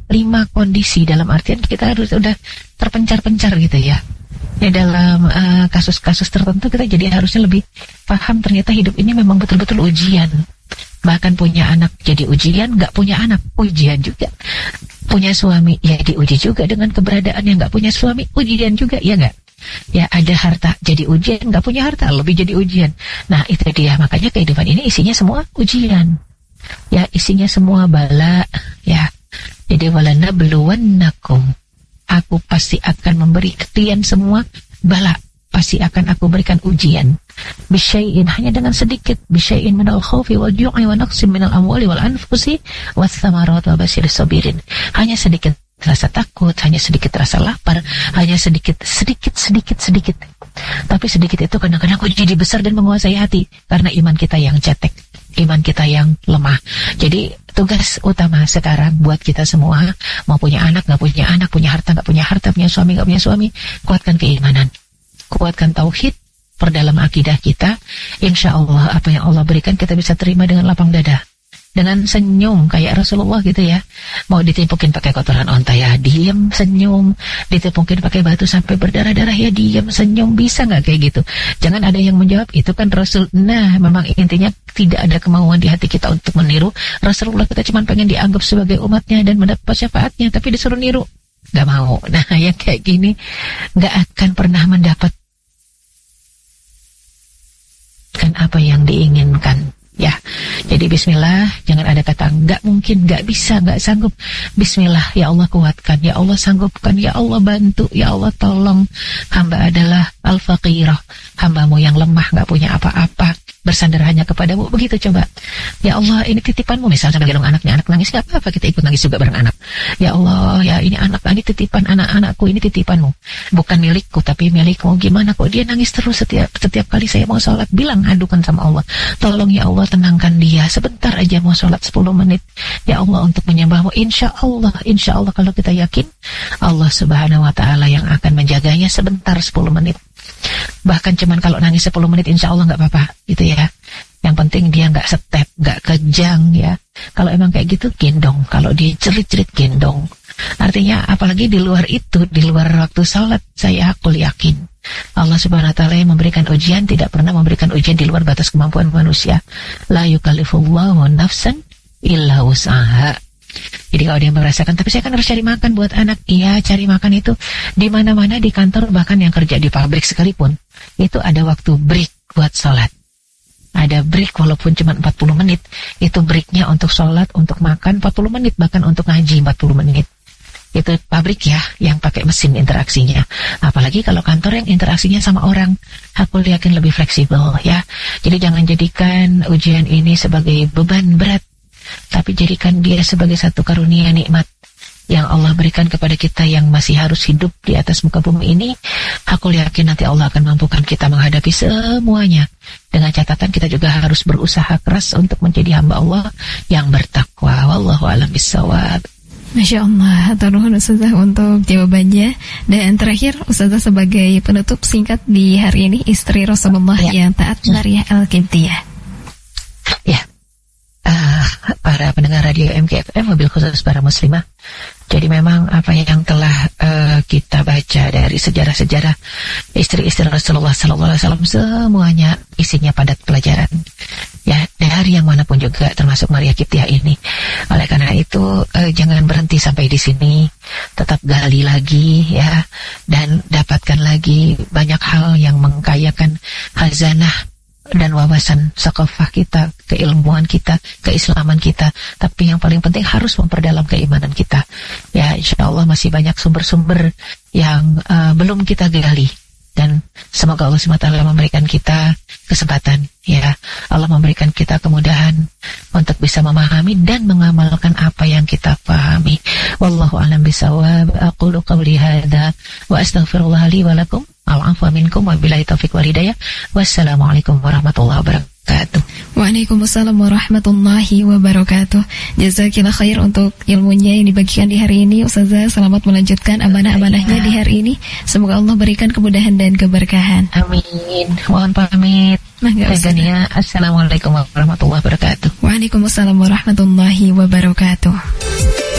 5 kondisi, dalam artian kita harus udah terpencar-pencar gitu ya. Ya dalam kasus-kasus tertentu kita jadi harusnya lebih paham ternyata hidup ini memang betul-betul ujian. Bahkan punya anak jadi ujian, nggak punya anak ujian juga. Punya suami ya diuji juga dengan keberadaan yang nggak punya suami, ujian juga, ya nggak? Ya ada harta jadi ujian, nggak punya harta lebih jadi ujian. Nah itu dia, makanya kehidupan ini isinya semua ujian. Ya isinya semua bala. Ya jadi walana beluwannakum, aku pasti akan memberi kalian semua bala, pasti akan aku berikan ujian. Bisyai'in, hanya dengan sedikit, bisyai'in minal khawfi wal ju'i wa naqsim minal amwali wal anfusi was thamarat wa basyiris sabirin. Hanya sedikit rasa takut, hanya sedikit rasa lapar, hanya sedikit. Tapi sedikit itu kadang-kadang kok jadi besar dan menguasai hati karena iman kita yang cetek, iman kita yang lemah. Jadi tugas utama sekarang buat kita semua, mau punya anak nggak punya anak, punya harta nggak punya harta, punya suami nggak punya suami, kuatkan keimanan, kuatkan tauhid, perdalam akidah kita. Insya Allah apa yang Allah berikan kita bisa terima dengan lapang dada, dengan senyum kayak Rasulullah gitu ya. Mau ditimpukin pakai kotoran onta ya diem senyum, ditimpukin pakai batu sampai berdarah-darah ya diem senyum. Bisa nggak kayak gitu? Jangan ada yang menjawab itu kan Rasul. Nah memang intinya tidak ada kemauan di hati kita untuk meniru Rasulullah. Kita cuma pengen dianggap sebagai umatnya dan mendapat syafaatnya, tapi disuruh niru nggak mau. Nah yang kayak gini nggak akan pernah mendapat kan apa yang diinginkan ya. Jadi bismillah, jangan ada kata nggak mungkin, nggak bisa, nggak sanggup. Bismillah, ya Allah kuatkan, ya Allah sanggupkan, ya Allah bantu, ya Allah tolong. Hamba adalah al-faqirah, hambamu yang lemah, nggak punya apa-apa, bersandar hanya kepadamu. Begitu coba, ya Allah ini titipanmu, misalnya sambil gendong anaknya, anak nangis nggak apa-apa, kita ikut nangis juga bareng anak. Ya Allah, ya ini anak, ini titipan anak-anakku, ini titipanmu, bukan milikku tapi milikmu. Gimana kok dia nangis terus setiap kali saya mau sholat? Bilang, adukan sama Allah, tolong ya Allah tenangkan dia, sebentar aja mau sholat 10 menit ya Allah untuk menyembahmu. Insya Allah kalau kita yakin Allah subhanahu wa ta'ala yang akan menjaganya sebentar 10 menit. Bahkan cuman kalau nangis 10 menit insya Allah gak apa-apa gitu ya. Yang penting dia gak step, gak kejang ya. Kalau emang kayak gitu gendong, kalau dia cerit-cerit gendong. Artinya apalagi di luar itu, di luar waktu sholat, aku yakin Allah subhanahu wa ta'ala yang memberikan ujian tidak pernah memberikan ujian di luar batas kemampuan manusia. La yukallifullahu nafsan illa wus'aha. Jadi kalau dia merasakan, tapi saya kan harus cari makan buat anak. Iya, cari makan itu di mana-mana, di kantor, bahkan yang kerja di pabrik sekalipun, itu ada waktu break buat sholat. Ada break walaupun cuma 40 menit. Itu breaknya untuk sholat, untuk makan 40 menit, bahkan untuk ngaji 40 menit. Itu pabrik ya, yang pakai mesin interaksinya. Apalagi kalau kantor yang interaksinya sama orang, aku yakin lebih fleksibel ya. Jadi jangan jadikan ujian ini sebagai beban berat, tapi jadikan dia sebagai satu karunia nikmat yang Allah berikan kepada kita yang masih harus hidup di atas muka bumi ini. Aku yakin nanti Allah akan mampukan kita menghadapi semuanya. Dengan catatan kita juga harus berusaha keras untuk menjadi hamba Allah yang bertakwa. Wallahu a'lam bishawab. Masya Allah, hatur nuhun Ustazah untuk jawabannya. Dan terakhir Ustazah sebagai penutup singkat di hari ini, istri Rasulullah yang taat, Maria Al-Qibtiyah. Ya, para pendengar radio MKFM, mobil khusus para muslimah. Jadi memang apa yang telah kita baca dari sejarah-sejarah istri-istri Rasulullah SAW semuanya isinya padat pelajaran. Ya, dari yang manapun juga, termasuk Maria Qibtiyah ini. Oleh karena itu jangan berhenti sampai di sini, tetap gali lagi ya, dan dapatkan lagi banyak hal yang mengkayakan khazanah dan wawasan sakafah kita, keilmuan kita, keislaman kita. Tapi yang paling penting harus memperdalam keimanan kita. Ya, insya Allah masih banyak sumber-sumber yang belum kita gali. Dan semoga Allah SWT memberikan kita kesempatan, ya. Allah memberikan kita kemudahan untuk bisa memahami dan mengamalkan apa yang kita pahami. Wallahu a'lam bishawab. Aqulu qawli hadza wa astaghfirullah li wa lakum. Al-afwa minkum wa billahi taufiq wal hidayah. Wassalamualaikum warahmatullahi wabarakatuh. Waalaikumsalam warahmatullahi wabarakatuh. Jazakillah khair untuk ilmunya yang dibagikan di hari ini. Ustazah, selamat melanjutkan amanah-amanahnya di hari ini. Semoga Allah berikan kemudahan dan keberkahan. Amin. Mohon pamit. Assalamualaikum warahmatullahi wabarakatuh. Waalaikumsalam warahmatullahi wabarakatuh.